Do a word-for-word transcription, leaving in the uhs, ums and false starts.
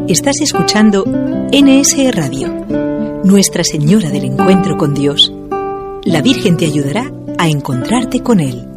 Estás escuchando N S Radio, Nuestra Señora del Encuentro con Dios. La Virgen te ayudará a encontrarte con Él.